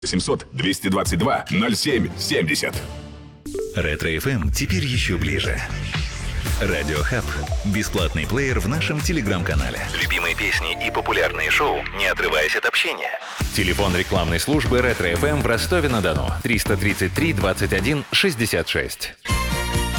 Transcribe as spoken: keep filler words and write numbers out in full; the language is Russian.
семьсот двести двадцать два ноль семь семьдесят. Ретро-эф эм теперь еще ближе. Радио Хаб. Бесплатный плеер в нашем телеграм-канале. Любимые песни и популярные шоу, не отрываясь от общения. Телефон рекламной службы Ретро-эф эм в Ростове-на-Дону. триста тридцать три двадцать один шестьдесят шесть.